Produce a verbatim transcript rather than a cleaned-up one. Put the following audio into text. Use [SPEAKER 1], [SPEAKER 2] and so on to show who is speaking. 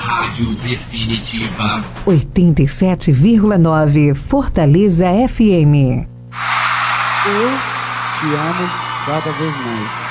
[SPEAKER 1] Rádio Definitiva.
[SPEAKER 2] oitenta e sete vírgula nove Fortaleza F M.
[SPEAKER 3] Eu te amo cada vez mais.